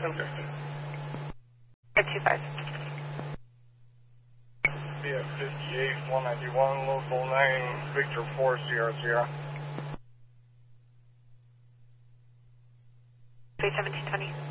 1050. 525. BF 58 191, local 9, Victor 4 Sierra Sierra. 31720.